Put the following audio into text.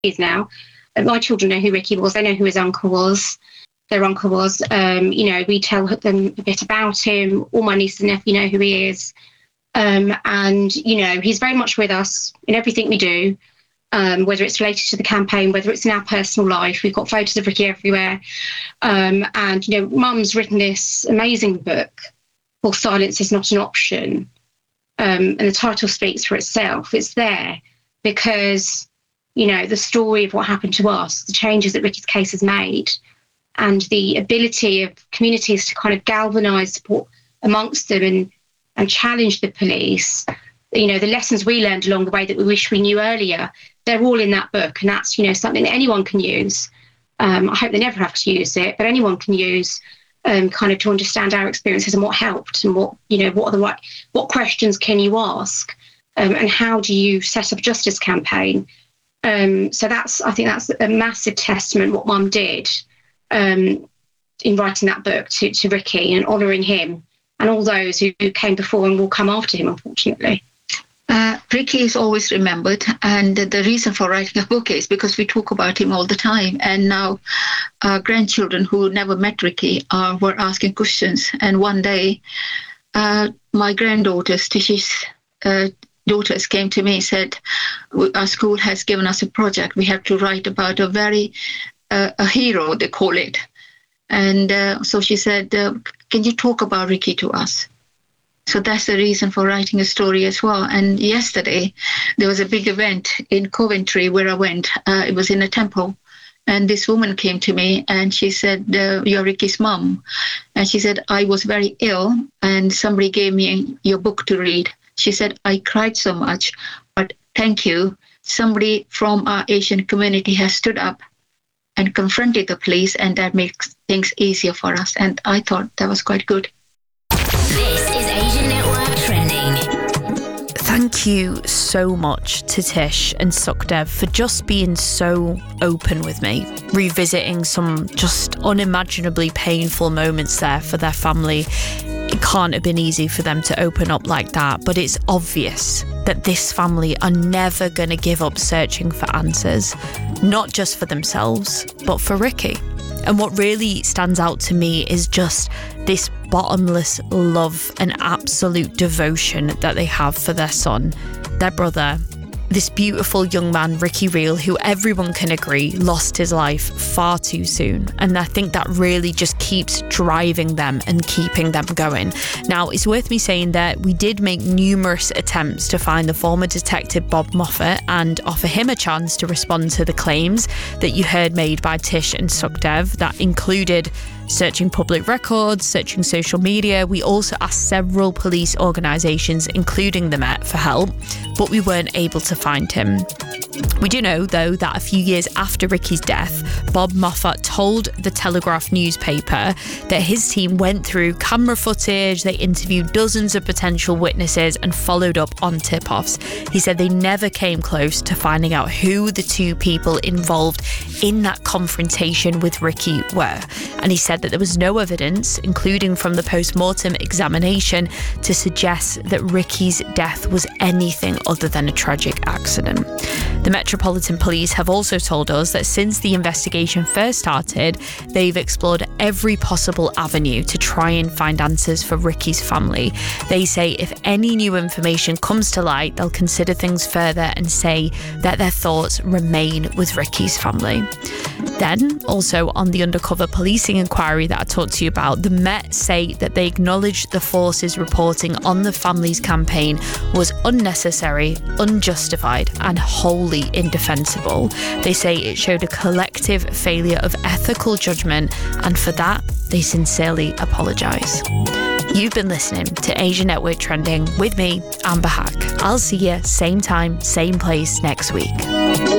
years now. My children know who Ricky was. They know who his uncle was. Their uncle was. We tell them a bit about him. All my nieces and nephew know who he is. And he's very much with us in everything we do, whether it's related to the campaign, whether it's in our personal life. We've got photos of Ricky everywhere. Mum's written this amazing book called Silence is Not an Option. And the title speaks for itself. It's there because, the story of what happened to us, the changes that Ricky's case has made, and the ability of communities to kind of galvanise support amongst them and challenge the police, the lessons we learned along the way that we wish we knew earlier, they're all in that book. And that's, something that anyone can use. I hope they never have to use it, but anyone can use kind of to understand our experiences and what helped and what questions can you ask and how do you set up a justice campaign. So I think that's a massive testament what Mum did in writing that book to Ricky and honouring him and all those who came before and will come after him, unfortunately. Ricky is always remembered, and the reason for writing a book is because we talk about him all the time. And now our grandchildren who never met Ricky were asking questions. And one day, my granddaughters, Tish's daughters, came to me and said, our school has given us a project. We have to write about a hero, they call it. And so she said, can you talk about Ricky to us? So that's the reason for writing a story as well. And yesterday, there was a big event in Coventry where I went. It was in a temple. And this woman came to me and she said, you're Ricky's mum. And she said, I was very ill and somebody gave me your book to read. She said, I cried so much, but thank you. Somebody from our Asian community has stood up and confronted the police, and that makes things easier for us. And I thought that was quite good. This is Asian Network Trending. Thank you so much to Tish and Sukhdev for just being so open with me, revisiting some just unimaginably painful moments there for their family. It can't have been easy for them to open up like that, but it's obvious that this family are never going to give up searching for answers, not just for themselves, but for Ricky. And what really stands out to me is just this bottomless love and absolute devotion that they have for their son, their brother, this beautiful young man, Ricky Reel, who everyone can agree lost his life far too soon. And I think that really just keeps driving them and keeping them going. Now, it's worth me saying that we did make numerous attempts to find the former detective Bob Moffat and offer him a chance to respond to the claims that you heard made by Tish and Sukhdev. That included searching public records, searching social media. We also asked several police organisations, including the Met, for help, but we weren't able to find him. We do know, though, that a few years after Ricky's death, Bob Moffat told the Telegraph newspaper that his team went through camera footage, they interviewed dozens of potential witnesses and followed up on tip-offs. He said they never came close to finding out who the two people involved in that confrontation with Ricky were. And he said that there was no evidence, including from the post-mortem examination, to suggest that Ricky's death was anything other than a tragic accident. The Metropolitan Police have also told us that since the investigation first started, they've explored every possible avenue to try and find answers for Ricky's family. They say if any new information comes to light, they'll consider things further and say that their thoughts remain with Ricky's family. Then, also on the undercover policing inquiry that I talked to you about, the Met say that they acknowledge the force's reporting on the family's campaign was unnecessary, unjustified, and wholly indefensible. They say it showed a collective failure of ethical judgment, and for that, they sincerely apologise. You've been listening to Asian Network Trending with me, Amber Hack. I'll see you same time, same place next week.